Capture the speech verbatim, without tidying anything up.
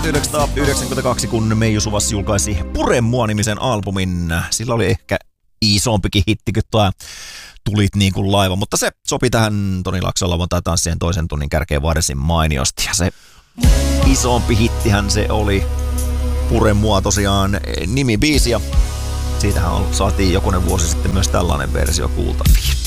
tuhatyhdeksänsataayhdeksänkymmentäkaksi, kun Meiju Suvas julkaisi Pure mua -nimisen albumin. Sillä oli ehkä isompikin hitti kuin tuo Tulit niin kuin laiva, mutta se sopi tähän Toni Laakson lauantai-tanssien toisen tunnin kärkeen varsin mainiosti. Ja se isompi hittihän se oli Pure mua tosiaan nimibiisi, ja siitähän saatiin jokunen vuosi sitten myös tällainen versio kuultavia.